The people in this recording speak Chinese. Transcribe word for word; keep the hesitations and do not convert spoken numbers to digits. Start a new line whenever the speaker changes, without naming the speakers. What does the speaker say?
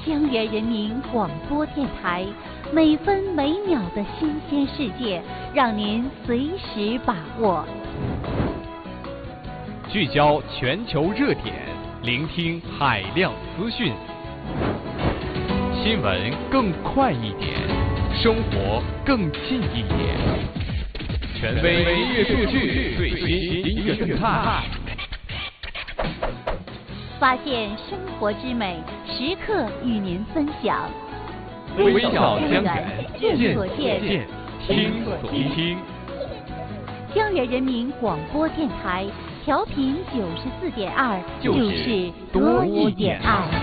江源人民广播电台，每分每秒的新鲜世界，让您随时把握。
聚焦全球热点，聆听海量资讯，新闻更快一点，生活更近一点。权威音乐数据，最新音乐动态，
发现生活之美，时刻与您分享。
微小江源，
见所
见，听所听。
江源人民广播电台，调频九十四点二，就是多一点爱。